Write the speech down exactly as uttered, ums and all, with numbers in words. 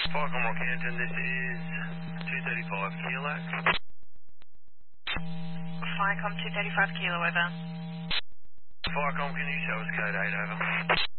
Falcon Rockhampton, this is two thirty-five kilo. Flycom two thirty-five kilo, over. Falcon, can you show us code eight, over?